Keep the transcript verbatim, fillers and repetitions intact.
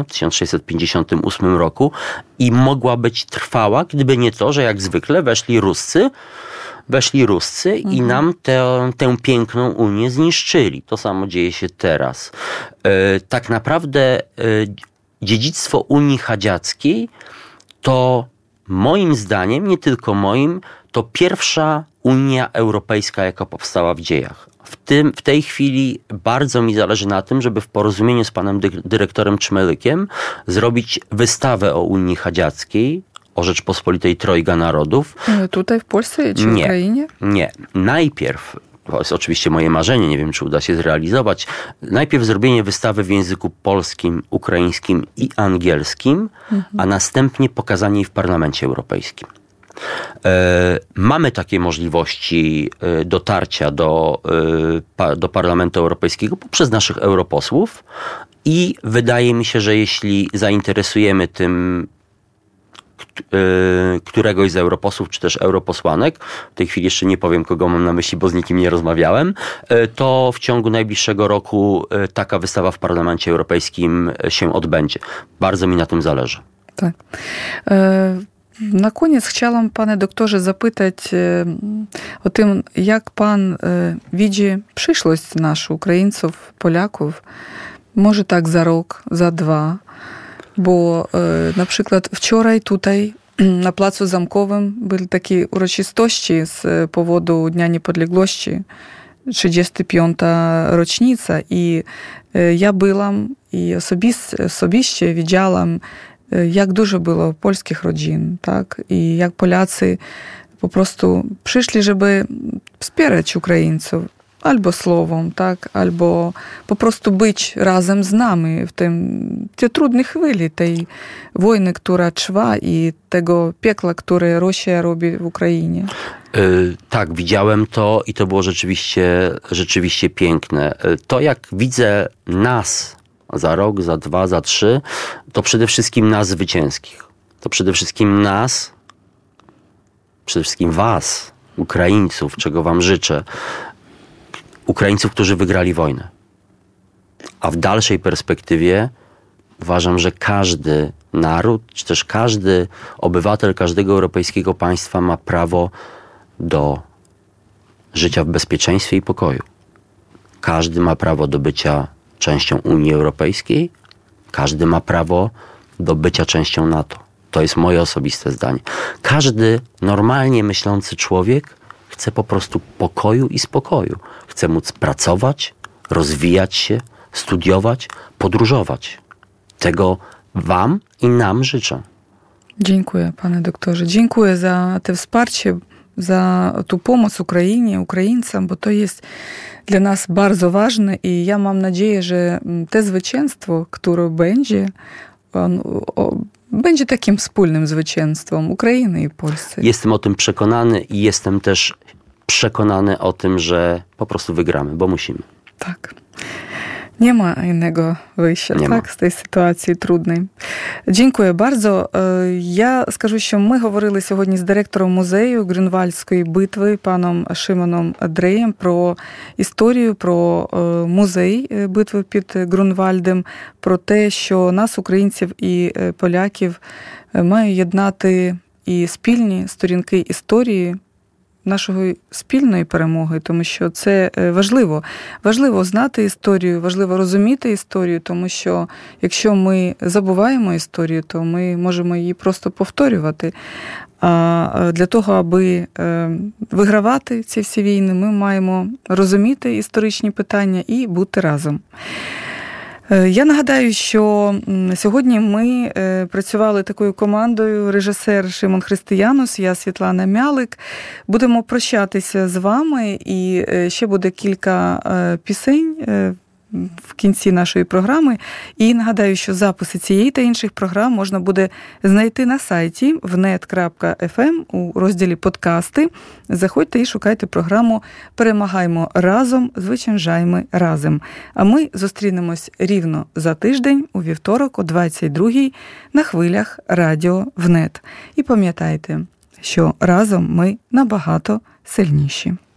tysiąc sześćset pięćdziesiątym ósmym roku i mogła być trwała, gdyby nie to, że jak zwykle weszli Ruscy, weszli Ruscy mhm. i nam tę, tę piękną Unię zniszczyli. To samo dzieje się teraz. E, tak naprawdę e, dziedzictwo Unii Chadziackiej to moim zdaniem, nie tylko moim, to pierwsza Unia Europejska, jaka powstała w dziejach. W, tym, w tej chwili bardzo mi zależy na tym, żeby w porozumieniu z panem dy- dyrektorem Czmelykiem zrobić wystawę o Unii Chadziackiej, o Rzeczpospolitej Trojga Narodów. Tutaj w Polsce czy w nie, Ukrainie? Nie. Najpierw, to jest oczywiście moje marzenie, nie wiem, czy uda się zrealizować, najpierw zrobienie wystawy w języku polskim, ukraińskim i angielskim, mhm. a następnie pokazanie jej w Parlamencie Europejskim. E, mamy takie możliwości e, dotarcia do, e, pa, do Parlamentu Europejskiego poprzez naszych europosłów i wydaje mi się, że jeśli zainteresujemy tym któregoś z europosłów, czy też europosłanek, w tej chwili jeszcze nie powiem, kogo mam na myśli, bo z nikim nie rozmawiałem, to w ciągu najbliższego roku taka wystawa w Parlamencie Europejskim się odbędzie. Bardzo mi na tym zależy. Tak. Na koniec chciałam, panie doktorze, zapytać o tym, jak pan widzi przyszłość naszych Ukraińców, Polaków, może tak za rok, za dwa. Bo na przykład wczoraj tutaj na Placu Zamkowym były takie uroczystości z powodu Dnia Niepodległości, trzydziesta piąta rocznica. I ja byłam i osobiście, osobiście widziałam, jak dużo było polskich rodzin, tak? I jak Polacy po prostu przyszli, żeby wspierać Ukraińców. Albo słowem, tak, albo po prostu być razem z nami w tym, te trudne chwili tej wojny, która trwa i tego piekla, które Rosja robi w Ukrainie. Yy, tak, widziałem to i to było rzeczywiście, rzeczywiście piękne. To jak widzę nas za rok, za dwa, za trzy, to przede wszystkim nas zwycięskich. To przede wszystkim nas, przede wszystkim was, Ukraińców, czego wam życzę. Ukraińców, którzy wygrali wojnę. A w dalszej perspektywie uważam, że każdy naród, czy też każdy obywatel każdego europejskiego państwa ma prawo do życia w bezpieczeństwie i pokoju. Każdy ma prawo do bycia częścią Unii Europejskiej. Każdy ma prawo do bycia częścią NATO. To jest moje osobiste zdanie. Każdy normalnie myślący człowiek chce po prostu pokoju i spokoju. Chce móc pracować, rozwijać się, studiować, podróżować. Tego wam i nam życzę. Dziękuję, panie doktorze. Dziękuję za to wsparcie, za tą pomoc Ukrainie, Ukraińcom, bo to jest dla nas bardzo ważne i ja mam nadzieję, że to zwycięstwo, które będzie, on, o, będzie takim wspólnym zwycięstwem Ukrainy i Polski. Jestem o tym przekonany i jestem też przekonany o tym, że po prostu wygramy, bo musimy. Tak. Nie ma innego wyjścia, Nie tak, ma. з цієї ситуації трудної. Дякую bardzo. Я скажу, що ми говорили сьогодні з директором музею Грюнвальдської битви, паном Шимоном Дреєм, про історію, про музей битви під Грюнвальдом, про те, що нас, українців і поляків, має єднати і спільні сторінки історії, нашої спільної перемоги, тому що це важливо. Важливо знати історію, важливо розуміти історію, тому що якщо ми забуваємо історію, то ми можемо її просто повторювати. А для того, аби вигравати ці всі війни, ми маємо розуміти історичні питання і бути разом. Я нагадаю, що сьогодні ми працювали такою командою, режисер Шимон Християнус, я Світлана Мялик. Будемо прощатися з вами, і ще буде кілька пісень в кінці нашої програми. І нагадаю, що записи цієї та інших програм можна буде знайти на сайті внет крапка еф ем у розділі «Подкасти». Заходьте і шукайте програму «Перемагаймо разом, звичайжаймо разом». А ми зустрінемось рівно за тиждень у вівторок о двадцять другій на хвилях Радіо ВНЕТ. І пам'ятайте, що разом ми набагато сильніші.